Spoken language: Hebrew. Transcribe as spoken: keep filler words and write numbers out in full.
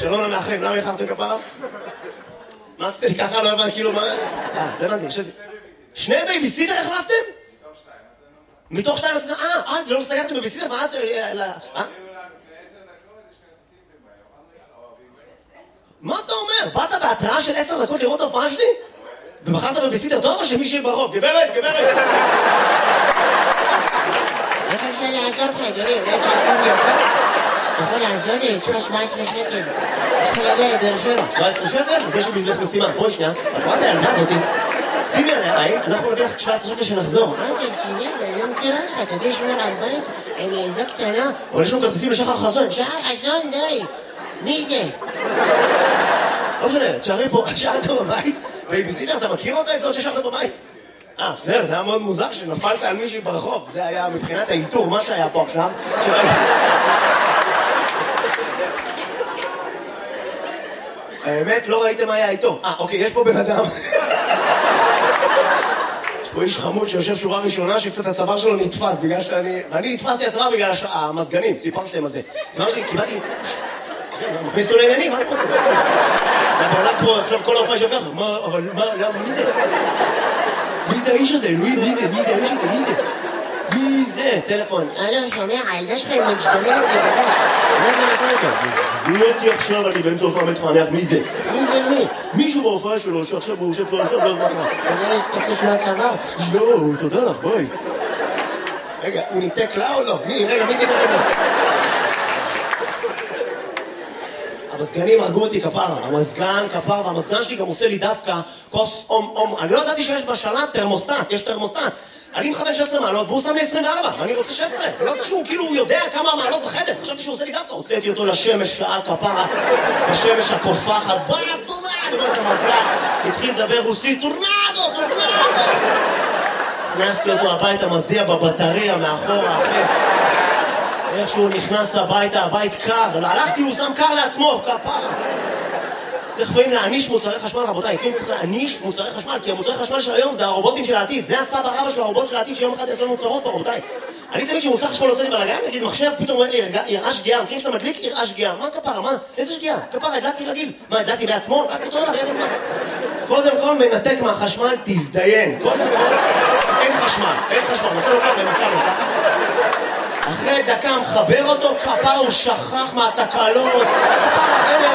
שלום למאחרים, למה יחרתם כפרה? מה עשיתי ככה? לא הבנתי, כאילו מה... אה, לא הבנתי, חשבתי. שני בייביסיטר החלפתם? מתוך שתיים. מתוך שתיים? אה, אה, לא סגרתם בייביסיטר? ואז... אה? מה אתה אומר? באת בהתראה של עשר דקות לראות ההופעה שלי? ובחרת בבייביסיטר טוב או שמישהי ברחוב? גברת, גברת! איך אפשר לעזור לך, אדוני? אולי תעזור לי יותר? אתה יכול לעזור לי? אני צריכה שבע עשרה שקל. אני צריכה להגיע לבאר שבע. שבע עשרה שקל? זה שבבלך משימה. בואי שנייה. את רואה את הילדה הזאתי? שימי עליה עין, אנחנו נביא לך שבע עשרה שקל שנחזור. מה אתה רציני? אני לא מכירה לך. אתה יודע שמור על בית? אני ילדה קטנה. אבל יש לנו כרטיסים לשחר חסון. שחר חסון, די. מי זה? לא משנה, תשארי פה, תשארת בבית. בייביסיטר, אתה מכיר אותה? את זאת ששארת בבית? אה, בסדר, זה היה מאוד מוזר שנפלת על מישהי ברחוב. זה היה מבחינת האינטור, מה שהיה פה עכשיו. האמת, לא ראיתם מה היה איתו. אה, אוקיי, יש פה בן אדם. יש פה איש חמוד שיושב שורה ראשונה שקצת הצוואר שלו נתפס בגלל שאני... ואני נתפסתי הצוואר בגלל המזגנים, סיפרתי להם על זה. הצוואר שלי, קיבלתי... מכניס אותו לעניינים, מה אני רוצה? אתה בעולם פה, עכשיו כל ההופעה שלך, מה, אבל מה, למה, מי זה? מי זה האיש הזה? אלוהים, מי זה? מי זה האיש הזה? מי זה? מי זה? טלפון. אלו, שומע, הילדה שלך היא משתוללת לגבי. מה זה לעשות אותה? מי אותי עכשיו, אני באמצע הופעה מתפענח, מי זה? מי זה מי? מישהו בהופעה שלו, שעכשיו הוא יושב פה עכשיו, לא יודע מה. אתה תקיש מהצבא? לא, תודה לך, ביי. רגע, הוא ניתק לה או לא? מי? רגע, מי ניתק לה? המזגנים הרגו אותי כפרה, המזגן כפרה, והמזגן שלי גם עושה לי דווקא כוס אום אום. אני לא ידעתי שיש בשלט תרמוסטט, יש תרמוסטט. אני עם חמש עשרה מעלות והוא שם לי עשרים וארבע, ואני רוצה שש עשרה. לא יודעת שהוא כאילו יודע כמה מעלות בחדר, חשבתי שהוא עושה לי דווקא. הוצאתי אותו לשמש שעה כפרה, בשמש הקופחת, בוא נצודה, אני אומר את המזגן, התחיל לדבר רוסית, טורנדו, טורנדו. הכנסתי אותו הביתה, מזיע בבטריה מאחורה, אחי. איך שהוא נכנס הביתה, הבית קר, הלכתי, הוא שם קר לעצמו, כפרה. צריך לפעמים להעניש מוצרי חשמל, רבותיי, לפעמים צריך להעניש מוצרי חשמל, כי המוצרי חשמל של היום זה הרובוטים של העתיד, זה הסבא רבא של הרובוט של העתיד שיום אחד יעשו מוצרות פה, רבותיי. אני תמיד כשמוצר חשמל עושה לי בלגן, נגיד מחשב, פתאום אומר לי, יראה שגיאה, המחירים שאתה מדליק, יראה שגיאה. מה כפרה, מה? איזה שגיאה? כפרה, הדלקתי רגיל. מה, הדלקתי בעצמו? רק אותו דבר, ידע מה. קודם כל מנתק מהחשמל, תזדיין. קודם כל, אין חשמל, אין חשמל, נעשה לו ככה, נעשה לו ככה. אחרי דקה מחבר אותו, כפרה הוא שכח מהתקלות. כפרה,